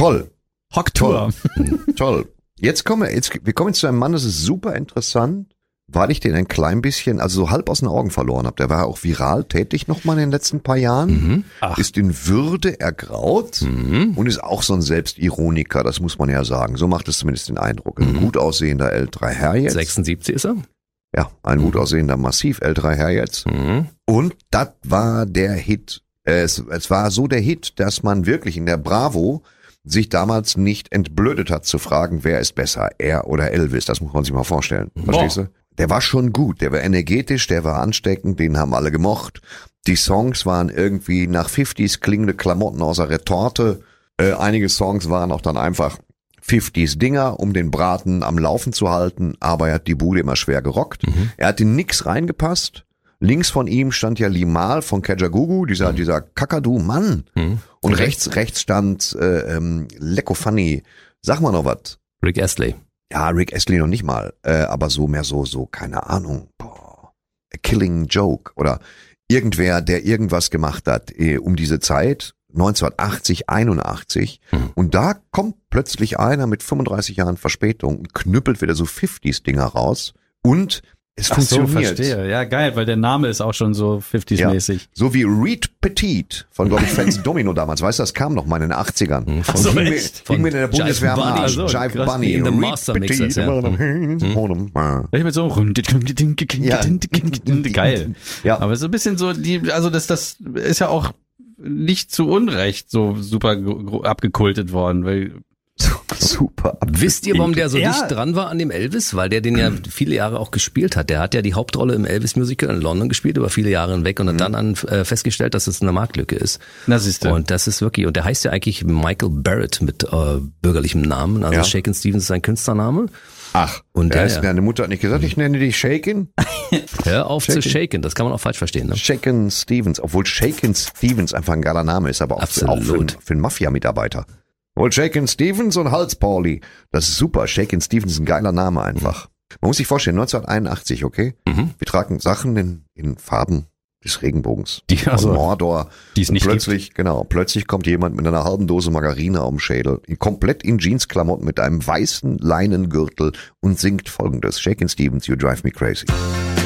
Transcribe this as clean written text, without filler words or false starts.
Toll. Hocktour. Toll. Wir kommen jetzt zu einem Mann, das ist super interessant, weil ich den ein klein bisschen, also so halb aus den Augen verloren habe. Der war auch viral tätig nochmal in den letzten paar Jahren. Ist in Würde ergraut und ist auch so ein Selbstironiker, das muss man ja sagen. So macht es zumindest den Eindruck. Ein gut aussehender älterer Herr jetzt. 76 ist er? Ja, ein gut aussehender, massiv älterer Herr jetzt. Und das war der Hit. Es war so der Hit, dass man wirklich in der Bravo sich damals nicht entblödet hat zu fragen, wer ist besser, er oder Elvis. Das muss man sich mal vorstellen. Verstehst du? Der war schon gut, der war energetisch, der war ansteckend, den haben alle gemocht. Die Songs waren irgendwie nach 50s klingende Klamotten aus der Retorte. Einige Songs waren auch dann einfach 50s Dinger, um den Braten am Laufen zu halten, aber er hat die Bude immer schwer gerockt. Er hat in nix reingepasst. Links von ihm stand ja Limahl von Kajagoogoo, dieser Kakadu, Mann. Und rechts stand Lecko Funny. Sag mal noch was. Rick Astley. Ja, Rick Astley noch nicht mal, aber so mehr so, keine Ahnung. A Killing Joke oder irgendwer, der irgendwas gemacht hat um diese Zeit, 1980, 81. Und da kommt plötzlich einer mit 35 Jahren Verspätung und knüppelt wieder so 50s-Dinger raus und es funktioniert. Verstehe. Ja, geil, weil der Name ist auch schon so 50s-mäßig. Ja, so wie Reed Petit von, glaube ich, Fats Domino damals. Weißt du, das kam noch mal in den 80ern. Ach so, echt? Ging mir in der Bundeswehr am Arsch. Also, Jive Bunny. In the Master Mixers, ja. Ich mit so geil. Ja. Aber so ein bisschen so, das ist ja auch nicht zu Unrecht so super abgekultet worden, weil super. Wisst ihr, warum der so Ja. dicht dran war an dem Elvis? Weil der den ja viele Jahre auch gespielt hat. Der hat ja die Hauptrolle im Elvis-Musical in London gespielt, über viele Jahre hinweg und hat dann festgestellt, dass es eine Marktlücke ist. Na, siehst du. Und das ist wirklich, und der heißt ja eigentlich Michael Barrett mit bürgerlichem Namen, also Ja. Shakin' Stevens ist sein Künstlername. Ach, Und der ja. deine Mutter hat nicht gesagt, ich nenne dich Shakin? Hör auf zu shaken, das kann man auch falsch verstehen. Ne? Shakin Stevens, obwohl Shakin Stevens einfach ein geiler Name ist, aber auch für einen Mafia-Mitarbeiter. Wohl Shakin Stevens und Hals Pauli. Das ist super. Shakin Stevens ist ein geiler Name einfach. Man muss sich vorstellen, 1981, okay? Wir tragen Sachen in Farben des Regenbogens. Also, Mordor. die es nicht Plötzlich kommt jemand mit einer halben Dose Margarine auf dem Schädel, komplett in Jeansklamotten mit einem weißen Leinengürtel und singt folgendes. Shakin Stevens, You Drive Me Crazy.